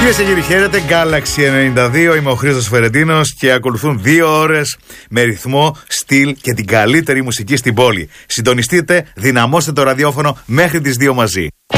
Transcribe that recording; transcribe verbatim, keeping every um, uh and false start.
Κυρίες και κύριοι, χαίρετε. Galaxy ενενήντα δύο, είμαι ο Χρήστος Φερετίνος και ακολουθούν δύο ώρες με ρυθμό, στυλ και την καλύτερη μουσική στην πόλη. Συντονιστείτε, δυναμώστε το ραδιόφωνο μέχρι τις δύο μαζί.